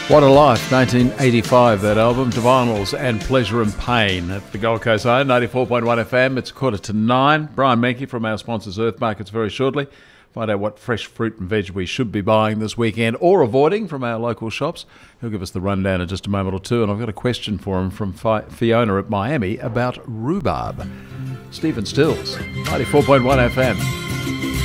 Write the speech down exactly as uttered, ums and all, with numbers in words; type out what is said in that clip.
What a Life, nineteen eighty-five, that album, Divinals and Pleasure and Pain at the Gold Coast Home, ninety-four point one F M. It's quarter to nine. Brian Menke from our sponsors Earth Markets very shortly. Find out what fresh fruit and veg we should be buying this weekend or avoiding from our local shops. He'll give us the rundown in just a moment or two, and I've got a question for him from Fi- Fiona at Miami about rhubarb. Stephen Stills, ninety-four point one F M.